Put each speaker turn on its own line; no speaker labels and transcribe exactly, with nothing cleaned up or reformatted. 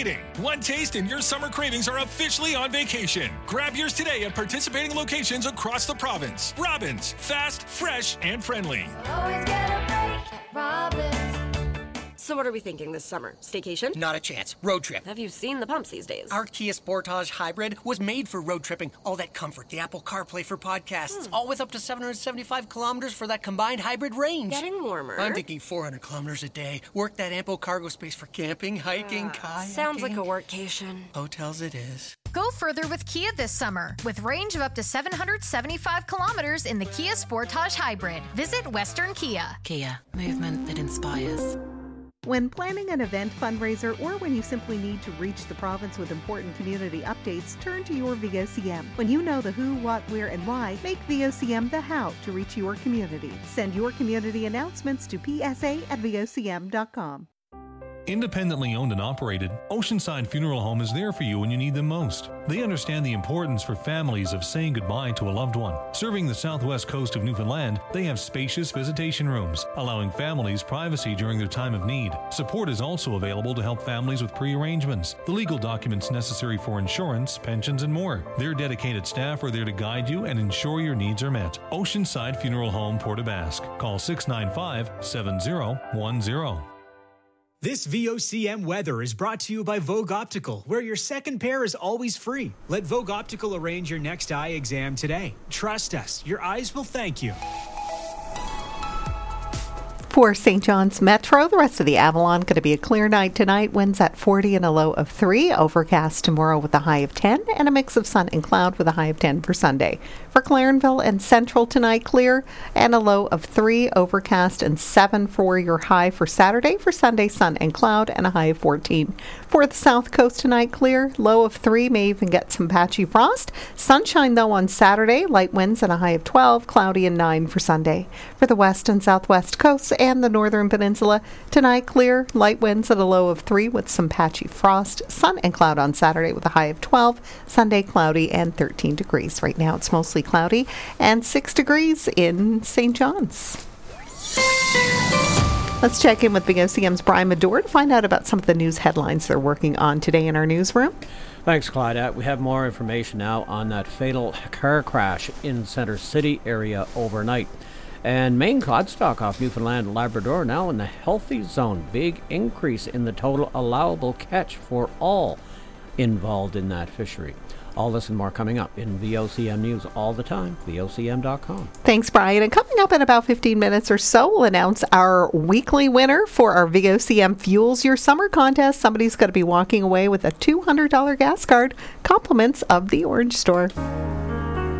waiting. One taste and your summer cravings are officially on vacation. Grab yours today at participating locations across the province. Robbins, fast, fresh, and friendly.
Always get a break at Robbins. So what are we thinking this summer? Staycation?
Not a chance. Road trip.
Have you seen the pumps these days?
Our Kia Sportage Hybrid was made for road tripping. All that comfort, the Apple CarPlay for podcasts, hmm. all with up to seven hundred seventy-five kilometers for that combined hybrid range.
Getting warmer.
I'm thinking four hundred kilometers a day. Work that ample cargo space for camping, hiking, uh, kayaking.
Sounds like a workcation.
Hotels it is.
Go further with Kia this summer with range of up to seven hundred seventy-five kilometers in the Kia Sportage Hybrid. Visit Western Kia.
Kia, movement that inspires.
When planning an event, fundraiser, or when you simply need to reach the province with important community updates, turn to your V O C M. When you know the who, what, where, and why, make V O C M the how to reach your community. Send your community announcements to p s a at v o c m dot com.
Independently owned and operated, Oceanside Funeral Home is there for you when you need them most. They understand the importance for families of saying goodbye to a loved one. Serving the southwest coast of Newfoundland, they have spacious visitation rooms, allowing families privacy during their time of need. Support is also available to help families with pre-arrangements, the legal documents necessary for insurance, pensions, and more. Their dedicated staff are there to guide you and ensure your needs are met. Oceanside Funeral Home, Port aux Basques. Call six nine five, seven zero one zero.
This V O C M weather is brought to you by Vogue Optical, where your second pair is always free. Let Vogue Optical arrange your next eye exam today. Trust us, your eyes will thank you.
For Saint John's Metro, the rest of the Avalon going to be a clear night tonight. Winds at forty and a low of three. Overcast tomorrow with a high of ten, and a mix of sun and cloud with a high of ten for Sunday. For Clarenville and Central tonight, clear and a low of three. Overcast and seven for your high for Saturday. For Sunday, sun and cloud and a high of fourteen. For the South Coast tonight, clear, low of three. May even get some patchy frost. Sunshine though on Saturday. Light winds and a high of twelve. Cloudy and nine for Sunday. For the West and Southwest coasts and the Northern Peninsula, tonight clear, light winds at a low of three with some patchy frost. Sun and cloud on Saturday with a high of twelve. Sunday cloudy and thirteen degrees. Right now it's mostly cloudy and six degrees in Saint John's. Let's check in with V O C M's Brian Medore to find out about some of the news headlines they're working on today in our newsroom.
Thanks, Claudette. We have more information now on that fatal car crash in Center City area overnight. And Maine cod stock off Newfoundland and Labrador now in the healthy zone. Big increase in the total allowable catch for all involved in that fishery. All this and more coming up in V O C M News all the time, V O C M dot com.
Thanks, Brian. And coming up in about fifteen minutes or so, we'll announce our weekly winner for our V O C M Fuels Your Summer contest. Somebody's going to be walking away with a two hundred dollars gas card, compliments of the Orange Store.